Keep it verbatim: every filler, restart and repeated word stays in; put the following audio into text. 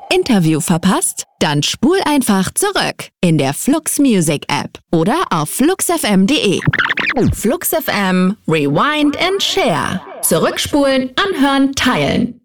Interview verpasst? Dann spul einfach zurück in der Flux Music App oder auf flux f m punkt d e. Flux F M, Rewind and Share. Zurückspulen, anhören, teilen.